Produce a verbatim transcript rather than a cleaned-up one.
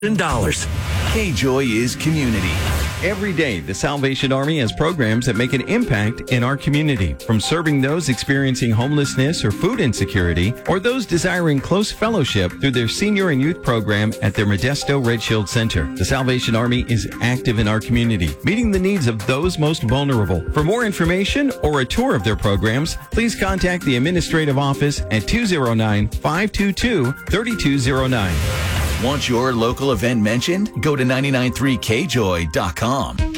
dollars. K-Joy is community. Every day, the Salvation Army has programs that make an impact in our community. From serving those experiencing homelessness or food insecurity, or those desiring close fellowship through their senior and youth program at their Modesto Red Shield Center. The Salvation Army is active in our community, meeting the needs of those most vulnerable. For more information or a tour of their programs, please contact the administrative office at two oh nine, five two two, three two oh nine. Want your local event mentioned? Go to nine nine three K joy dot com.